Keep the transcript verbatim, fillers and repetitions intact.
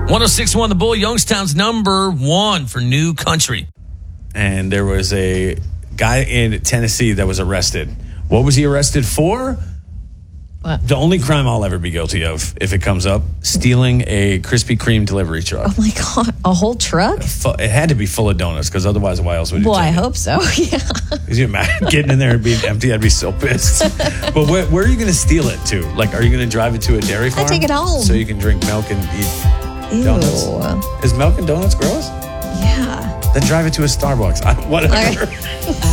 one oh six point one The Bull, Youngstown's number one for new country. And there was a guy in Tennessee that was arrested. What was he arrested for? What? The only crime I'll ever be guilty of, if it comes up, stealing a Krispy Kreme delivery truck. Oh, my God. A whole truck? It had to be full of donuts, because otherwise, why else would you Well, I take it? hope so, yeah. Could you imagine getting in there and being empty? I'd be so pissed. But where, where are you going to steal it to? Like, are you going to drive it to a dairy farm? I take it home. So you can drink milk and eat Ew. donuts? Is milk and donuts gross? Yeah. Then drive it to a Starbucks. I, whatever. Okay.